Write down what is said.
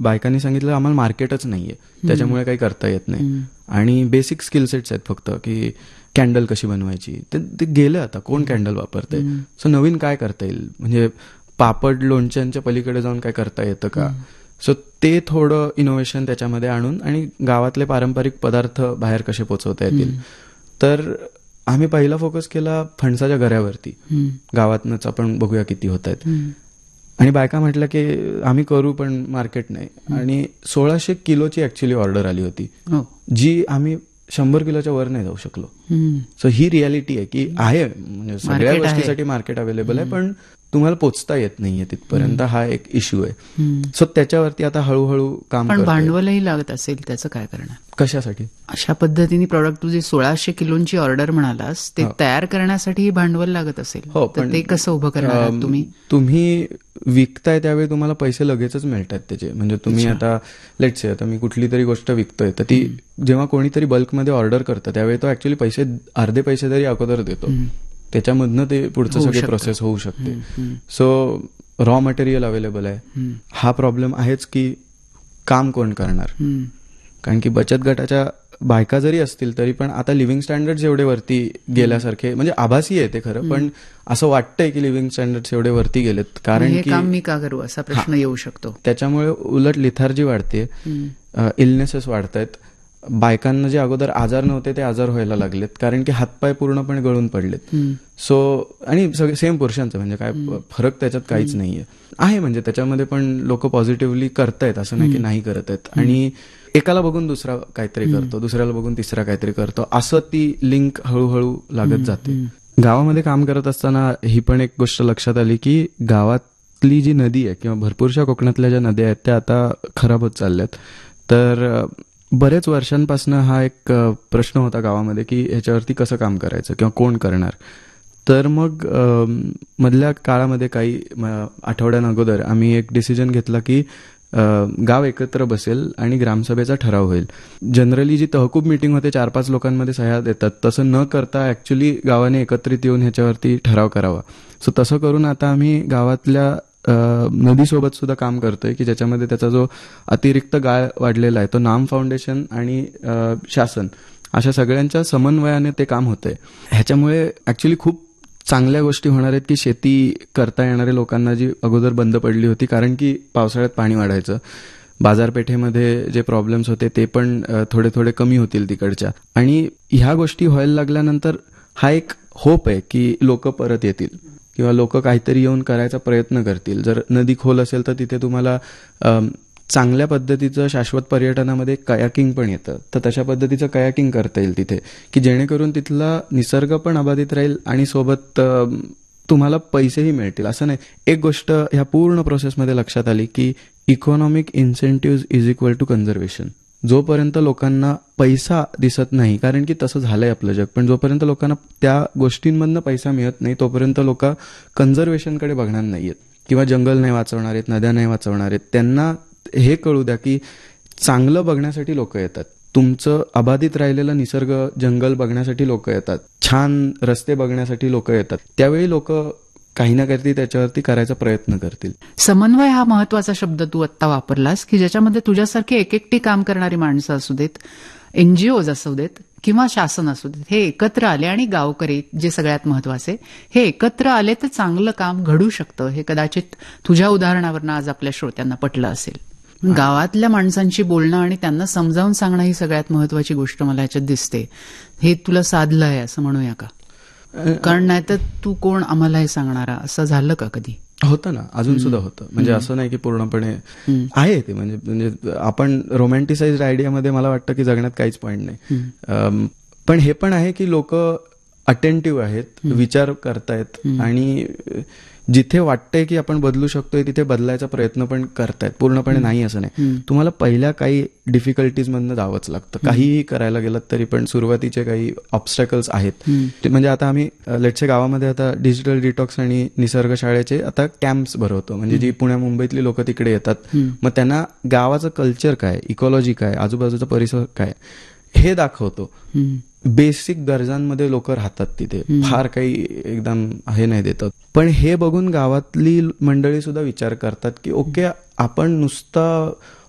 बायकांनी सांगितलं आम्हाला मार्केटच नाहीये, त्याच्यामुळे काही करता येत नाही. आणि बेसिक स्किल सेट्स आहेत फक्त, की कॅन्डल कशी बनवायची, ते गेलं आता. कोण कॅन्डल वापरतंय? सो नवीन काय करता येईल, म्हणजे पापड लोणच्यांच्या पलीकडे जाऊन काय करता येतं का? सो ते थोडं इनोव्हेशन त्याच्यामध्ये आणून आणि गावातले पारंपरिक पदार्थ बाहेर कसे पोचवता येतील. तर आम्ही पहिला फोकस केला फणसाच्या गऱ्यावरती. गावातनंच आपण बघूया किती होत आहेत. आणि बायका म्हटलं की आम्ही करू पण मार्केट नाही. आणि 1600 किलोची ऍक्च्युली ऑर्डर आली होती, जी आम्ही 100 किलोच्या वर नाही जाऊ शकलो. सो ही रियालिटी आहे की आहे, म्हणजे सगळ्या गोष्टीसाठी मार्केट अवेलेबल आहे, पण तुम्हाला पोचता येत नाहीये तिथपर्यंत. हा एक इश्यू आहे. सो त्याच्यावरती आता हळूहळू काम. पण भांडवलही लागत असेल, त्याचं काय करणार? कशासाठी? अशा पद्धतीने प्रॉडक्ट, तुझी 1600 किलोची ऑर्डर म्हणालास, ते तयार करण्यासाठी भांडवल लागत असेल. हो, पण ते कसं उभं करणार तुम्ही विकताय त्यावेळी तुम्हाला पैसे लगेचच मिळतात त्याचे. म्हणजे तुम्ही आता लेट्स से आता मी कुठली तरी गोष्ट विकतोय, तर ती जेव्हा कोणीतरी बल्कमध्ये ऑर्डर करतं त्यावेळी तो ऍक्च्युअली पैसे अर्धे पैसे तरी अगोदर देतो, त्याच्यामधनं ते पुढचं सगळे प्रोसेस होऊ शकते. सो रॉ मटेरियल अवेलेबल आहे. हा प्रॉब्लेम आहेच की काम कोण करणार? कारण की बचत गटाच्या बायका जरी असतील तरी पण आता लिव्हिंग स्टँडर्ड्स एवढे वरती गेल्यासारखे, म्हणजे आभासी आहे ते खरं, पण असं वाटतंय की लिव्हिंग स्टँडर्ड्स एवढे वरती गेलेत. कारण की काम मी का करू असा प्रश्न येऊ शकतो. त्याच्यामुळे उलट लिथार्जी वाढते, इलनेसेस वाढतायत. बायकांना जे अगोदर आजार नव्हते ते आजार व्हायला लागलेत, कारण की हातपाय पूर्णपणे गळून पडलेत. सो आणि सगळे सेम पुरुषांचं, म्हणजे काय फरक त्याच्यात काहीच नाहीये आहे. म्हणजे त्याच्यामध्ये पण लोक पॉझिटिव्हली करतायत, असं नाही की नाही करत आहेत. आणि एकाला बघून दुसरा काहीतरी करतो, दुसऱ्याला बघून तिसरा काहीतरी करतो, असं ती लिंक हळूहळू लागत जाते. गावामध्ये काम करत असताना ही पण एक गोष्ट लक्षात आली की गावातली जी नदी आहे किंवा भरपूरशा कोकणातल्या ज्या नद्या आहेत त्या आता खराब होत चालल्यात. तर बरेच वर्षांपासून हा एक प्रश्न होता गावामध्ये की ह्याच्यावरती कसं काम करायचं किंवा कोण करणार. तर मग मधल्या काळामध्ये काही आठवड्यां अगोदर आम्ही एक डिसिजन घेतला की गाव एकत्र बसेल आणि ग्रामसभेचा ठराव होईल. जनरली जी तहकूब मीटिंग होते 4-5 लोकांमध्ये सह्या देतात, तसं न करता ऍक्च्युली गावाने एकत्रित येऊन ह्याच्यावरती ठराव करावा. सो तसं करून आता आम्ही गावातल्या नदीसोबत सुद्धा काम करतोय की ज्याच्यामध्ये त्याचा जो अतिरिक्त गाळ वाढलेला आहे तो नाम फाउंडेशन आणि शासन अशा सगळ्यांच्या समन्वयाने ते काम होतंय. ह्याच्यामुळे ऍक्च्युली खूप चांगल्या गोष्टी होणार आहेत की शेती करता येणाऱ्या लोकांना जी अगोदर बंद पडली होती, कारण की पावसाळ्यात पाणी वाढायचं, बाजारपेठेमध्ये जे प्रॉब्लेम्स होते ते पण थोडे थोडे कमी होतील तिकडच्या. आणि ह्या गोष्टी व्हायला लागल्यानंतर हा एक होप आहे की लोक परत येतील किंवा लोक काहीतरी येऊन करायचा प्रयत्न करतील. जर नदी खोल असेल तर तिथे तुम्हाला चांगल्या पद्धतीचं शाश्वत पर्यटनामध्ये कयाकिंग पण येतं, तर तशा पद्धतीचं कयाकिंग करता येईल तिथे, की जेणेकरून तिथला निसर्ग पण अबाधित राहील आणि सोबत तुम्हाला पैसेही मिळतील. असं नाही. एक गोष्ट ह्या पूर्ण प्रोसेसमध्ये लक्षात आली की economic incentive is equal to conservation. जोपर्यंत लोकांना पैसा दिसत नाही, कारण की तसं झालंय आपलं जग, पण जोपर्यंत लोकांना त्या गोष्टींमधनं पैसा मिळत नाही तोपर्यंत लोक कन्झर्वेशनकडे बघणार नाहीयेत किंवा जंगल नाही वाचवणार आहेत, नद्या नाही वाचवणार आहेत. त्यांना हे कळू द्या की चांगलं बघण्यासाठी लोक येतात, तुमचं अबाधित राहिलेलं निसर्ग जंगल बघण्यासाठी लोक येतात, छान रस्ते बघण्यासाठी लोक येतात. त्यावेळी लोक काही ना काहीतरी त्याच्यावरती करायचा प्रयत्न करतील. समन्वय हा महत्वाचा शब्द तू आत्ता वापरलास की ज्याच्यामध्ये तुझ्यासारखी एकटी काम करणारी माणसं असू देत, एनजीओज असू देत किंवा शासन असू देत, हे एकत्र आले आणि गावकरी जे सगळ्यात महत्वाचे हे एकत्र आले तर चांगलं काम घडू शकतं. हे कदाचित तुझ्या उदाहरणावरनं आज आपल्या श्रोत्यांना पटलं असेल. गावातल्या माणसांशी बोलणं आणि त्यांना समजावून सांगणं ही सगळ्यात महत्वाची गोष्ट मला याच्यात दिसते. हे तुला साधलं आहे असं म्हणूया का? कारण नाही तर तू कोण आम्हाला हे सांगणारा, असं झालं का कधी? होतं ना, अजून सुद्धा होतं. म्हणजे असं नाही की पूर्णपणे आहे ते. म्हणजे आपण रोमॅन्टिसाइज्ड आयडियामध्ये मला वाटतं की जगण्यात काहीच पॉईंट नाही. पण हे पण आहे की लोक अटेंटिव्ह आहेत, विचार करतायत आणि जिथे वाटतंय की आपण बदलू शकतोय तिथे बदलायचा प्रयत्न पण करतायत. पूर्णपणे नाही असं नाही. तुम्हाला पहिल्या काही डिफिकल्टीज मधनं जावंच लागतं. काहीही करायला गेलं तरी पण सुरुवातीचे काही ऑब्स्टॅकल्स आहेत. म्हणजे आता आम्ही लेट्सचे गावामध्ये आता डिजिटल डिटॉक्स आणि निसर्ग शाळेचे आता कॅम्प्स भरवतो. म्हणजे जी पुण्या मुंबईतली लोक तिकडे येतात, मग त्यांना गावाचं कल्चर काय, इकॉलॉजी काय, आजूबाजूचा परिसर काय हे दाखवतो. बेसिक गरजांमध्ये लोक राहतात तिथे, फार काही एकदम हे नाही देतात. पण हे बघून गावातली मंडळी सुद्धा विचार करतात की ओके, आपण नुसतं